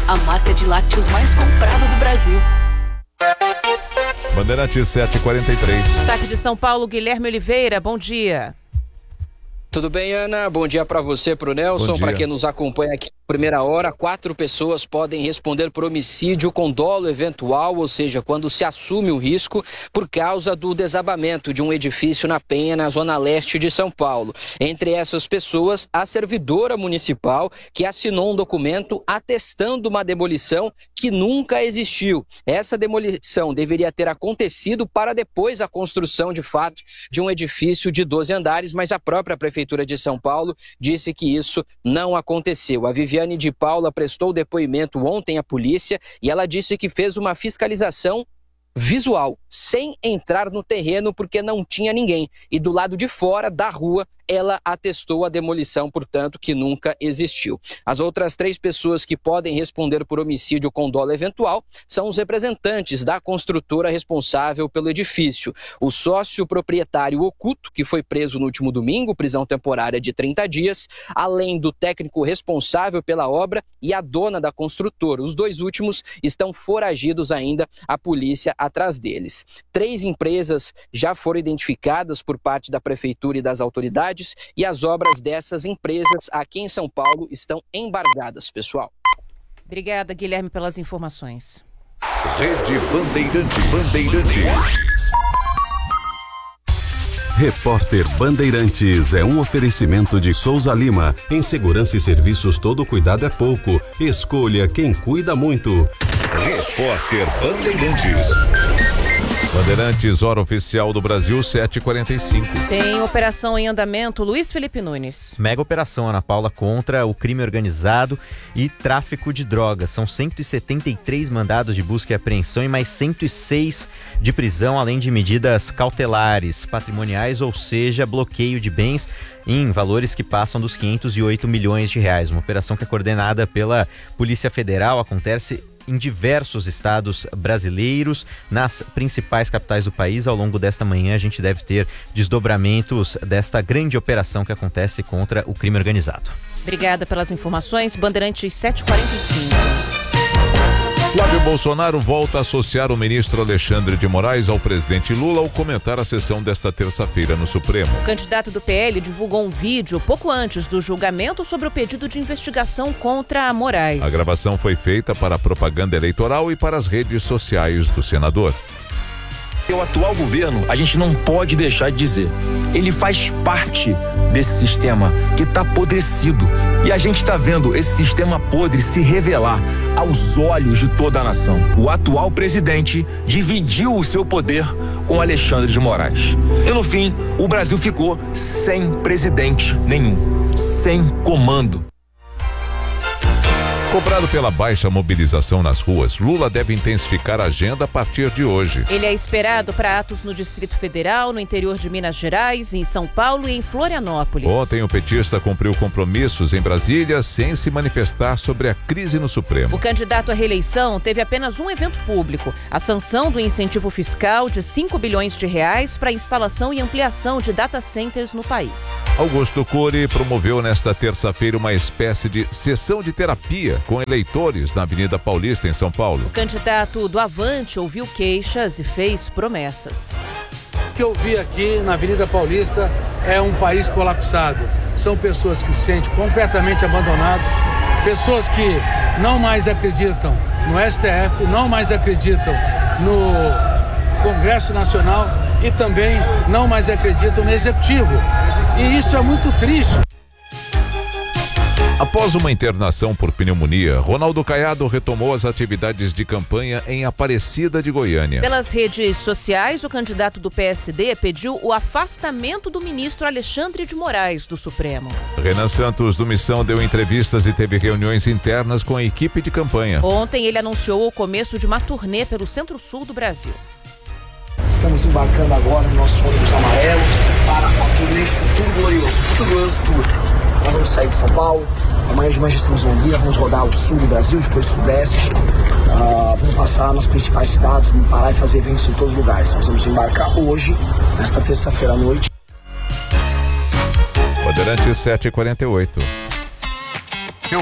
a marca de lácteos mais comprada do Brasil. Bandeirantes 7h43. Destaque de São Paulo, Guilherme Oliveira, bom dia. Tudo bem, Ana? Bom dia para você, pro Nelson, para quem nos acompanha aqui na primeira hora. 4 pessoas podem responder por homicídio com dolo eventual, ou seja, quando se assume o risco por causa do desabamento de um edifício na Penha, na zona leste de São Paulo. Entre essas pessoas, a servidora municipal que assinou um documento atestando uma demolição que nunca existiu. Essa demolição deveria ter acontecido para depois a construção, de fato, de um edifício de 12 andares, mas a própria Prefeitura de São Paulo disse que isso não aconteceu. A Viviane de Paula prestou depoimento ontem à polícia e ela disse que fez uma fiscalização visual, sem entrar no terreno porque não tinha ninguém. E do lado de fora da rua, ela atestou a demolição, portanto, que nunca existiu. As outras 3 pessoas que podem responder por homicídio com dolo eventual são os representantes da construtora responsável pelo edifício. O sócio proprietário Oculto, que foi preso no último domingo, prisão temporária de 30 dias, além do técnico responsável pela obra e a dona da construtora. Os 2 últimos estão foragidos ainda, a polícia atrás deles. 3 empresas já foram identificadas por parte da Prefeitura e das autoridades, e as obras dessas empresas aqui em São Paulo estão embargadas, pessoal. Obrigada, Guilherme, pelas informações. Rede Bandeirantes. Repórter Bandeirantes é um oferecimento de Souza Lima. Em segurança e serviços, todo cuidado é pouco. Escolha quem cuida muito. Repórter Bandeirantes. Bandeirantes, hora oficial do Brasil, 7h45. Tem operação em andamento, Luiz Felipe Nunes. Mega operação, Ana Paula, contra o crime organizado e tráfico de drogas. São 173 mandados de busca e apreensão e mais 106 de prisão, além de medidas cautelares, patrimoniais, ou seja, bloqueio de bens em valores que passam dos 508 milhões de reais. Uma operação que é coordenada pela Polícia Federal, acontece em diversos estados brasileiros, nas principais capitais do país. Ao longo desta manhã a gente deve ter desdobramentos desta grande operação que acontece contra o crime organizado. Obrigada pelas informações. Bandeirantes 7h45. Flávio Bolsonaro volta a associar o ministro Alexandre de Moraes ao presidente Lula ao comentar a sessão desta terça-feira no Supremo. O candidato do PL divulgou um vídeo pouco antes do julgamento sobre o pedido de investigação contra Moraes. A gravação foi feita para a propaganda eleitoral e para as redes sociais do senador. O atual governo, a gente não pode deixar de dizer, ele faz parte desse sistema que está apodrecido. E a gente está vendo esse sistema podre se revelar aos olhos de toda a nação. O atual presidente dividiu o seu poder com Alexandre de Moraes. E no fim, o Brasil ficou sem presidente nenhum, sem comando. Cobrado pela baixa mobilização nas ruas, Lula deve intensificar a agenda a partir de hoje. Ele é esperado para atos no Distrito Federal, no interior de Minas Gerais, em São Paulo e em Florianópolis. Ontem, o petista cumpriu compromissos em Brasília sem se manifestar sobre a crise no Supremo. O candidato à reeleição teve apenas um evento público, a sanção do incentivo fiscal de 5 bilhões de reais para a instalação e ampliação de data centers no país. Augusto Cury promoveu nesta terça-feira uma espécie de sessão de terapia com eleitores na Avenida Paulista, em São Paulo. O candidato do Avante ouviu queixas e fez promessas. O que eu vi aqui na Avenida Paulista é um país colapsado. São pessoas que se sentem completamente abandonadas, pessoas que não mais acreditam no STF, não mais acreditam no Congresso Nacional e também não mais acreditam no Executivo. E isso é muito triste. Após uma internação por pneumonia, Ronaldo Caiado retomou as atividades de campanha em Aparecida de Goiânia. Pelas redes sociais, o candidato do PSD pediu o afastamento do ministro Alexandre de Moraes do Supremo. Renan Santos, do Missão, deu entrevistas e teve reuniões internas com a equipe de campanha. Ontem ele anunciou o começo de uma turnê pelo centro-sul do Brasil. Estamos embarcando agora no nosso ônibus amarelo para a turnê Futuro Glorioso Tour. Nós vamos sair de São Paulo, amanhã de manhã estamos em Londrina, vamos rodar o sul do Brasil, depois o sudeste, vamos passar nas principais cidades, vamos parar e fazer eventos em todos os lugares. Nós vamos embarcar hoje, nesta terça-feira à noite. Bandeirantes 7h48. Eu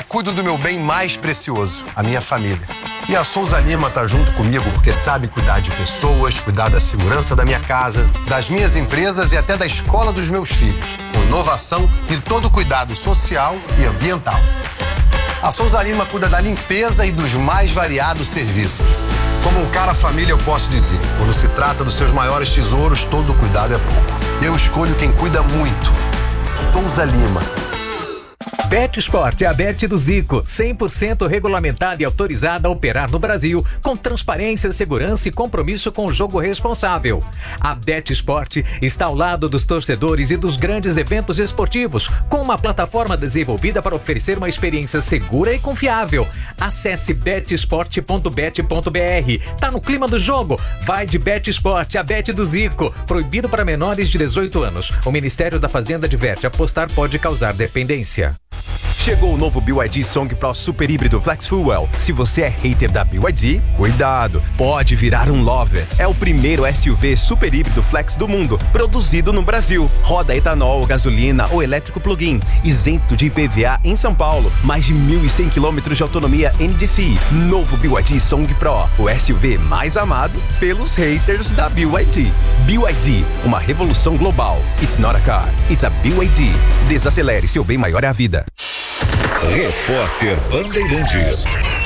cuido do meu bem mais precioso, a minha família. E a Souza Lima tá junto comigo porque sabe cuidar de pessoas, cuidar da segurança da minha casa, das minhas empresas e até da escola dos meus filhos, com inovação e todo cuidado social e ambiental. A Souza Lima cuida da limpeza e dos mais variados serviços. Como um cara família, eu posso dizer, quando se trata dos seus maiores tesouros, todo cuidado é pouco. Eu escolho quem cuida muito. Souza Lima. BetSport é a Bet do Zico, 100% regulamentada e autorizada a operar no Brasil, com transparência, segurança e compromisso com o jogo responsável. A BetSport está ao lado dos torcedores e dos grandes eventos esportivos, com uma plataforma desenvolvida para oferecer uma experiência segura e confiável. Acesse betsport.bet.br. Tá no clima do jogo? Vai de BetSport, a Bet do Zico. Proibido para menores de 18 anos. O Ministério da Fazenda adverte: apostar pode causar dependência. Chegou o novo BYD Song Pro Super Híbrido Flex Fuel. Se você é hater da BYD, cuidado, pode virar um lover. É o primeiro SUV super híbrido flex do mundo, produzido no Brasil. Roda etanol, gasolina ou elétrico plug-in, isento de IPVA em São Paulo. Mais de 1.100 km de autonomia NDCi. Novo BYD Song Pro, o SUV mais amado pelos haters da BYD. BYD, uma revolução global. It's not a car, it's a BYD. Desacelere, seu bem maior é a vida. Repórter Bandeirantes.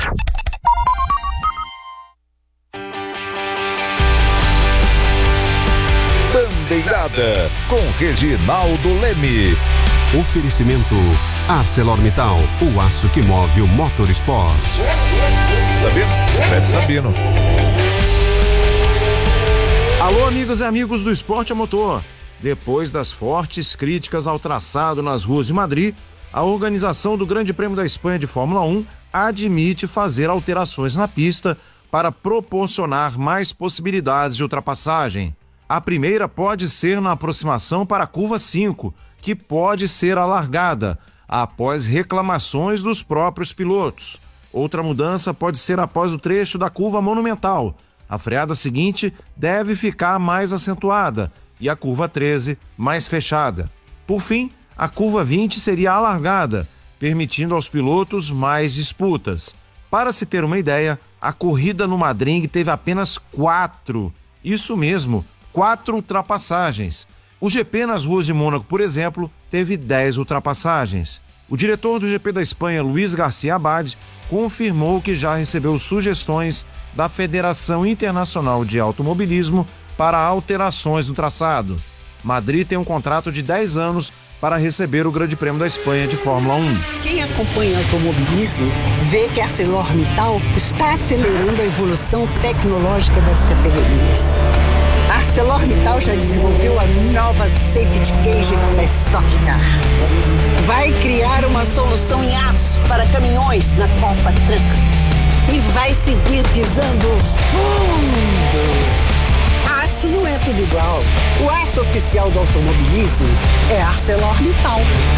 Bandeirada com Reginaldo Leme. Oferecimento ArcelorMittal, o aço que move o motorsport. Sabino. Alô, amigas e amigos do Esporte a Motor. Depois das fortes críticas ao traçado nas ruas de Madrid, a organização do Grande Prêmio da Espanha de Fórmula 1 admite fazer alterações na pista para proporcionar mais possibilidades de ultrapassagem. A primeira pode ser na aproximação para a curva 5, que pode ser alargada, após reclamações dos próprios pilotos. Outra mudança pode ser após o trecho da curva monumental. A freada seguinte deve ficar mais acentuada e a curva 13 mais fechada. Por fim, a curva 20 seria alargada, permitindo aos pilotos mais disputas. Para se ter uma ideia, a corrida no Madrid teve apenas 4 ultrapassagens. O GP nas ruas de Mônaco, por exemplo, teve 10 ultrapassagens. O diretor do GP da Espanha, Luiz Garcia Abad, confirmou que já recebeu sugestões da Federação Internacional de Automobilismo para alterações no traçado. Madrid tem um contrato de 10 anos para receber o Grande Prêmio da Espanha de Fórmula 1. Quem acompanha automobilismo vê que a ArcelorMittal está acelerando a evolução tecnológica das categorias. A ArcelorMittal já desenvolveu a nova Safety Cage da Stock Car. Vai criar uma solução em aço para caminhões na Copa Truck. E vai seguir pisando fundo. Aço não é tudo igual. O aço oficial do automobilismo é ArcelorMittal.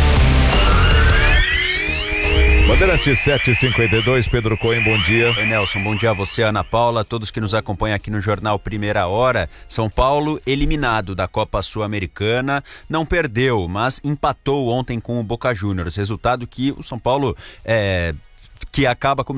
Bandeirante 752, Pedro Cohen, bom dia. Oi, Nelson, bom dia a você, Ana Paula, todos que nos acompanham aqui no Jornal Primeira Hora. São Paulo eliminado da Copa Sul-Americana, não perdeu, mas empatou ontem com o Boca Juniors. Resultado que o São Paulo que acaba